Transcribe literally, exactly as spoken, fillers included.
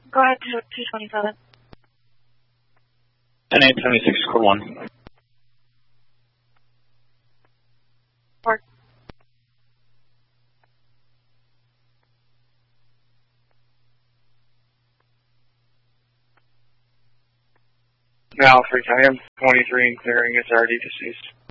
Go ahead to two twenty-seven. ten eight seventy-six, core one. Mark. Now, three times, twenty-three and clearing, it's already deceased.